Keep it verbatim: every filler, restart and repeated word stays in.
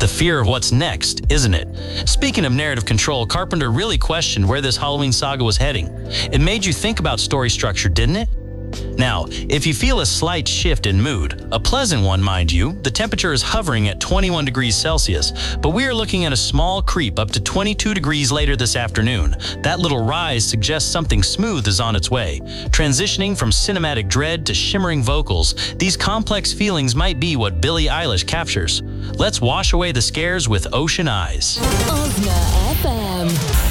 the fear of what's next, isn't it? Speaking of narrative control, Carpenter really questioned where this Halloween saga was heading. It made you think about story structure, didn't it? Now, if you feel a slight shift in mood, a pleasant one, mind you, the temperature is hovering at twenty-one degrees Celsius, but we are looking at a small creep up to twenty-two degrees later this afternoon. That little rise suggests something smooth is on its way. Transitioning from cinematic dread to shimmering vocals, these complex feelings might be what Billie Eilish captures. Let's wash away the scares with Ocean Eyes. Ozna F M.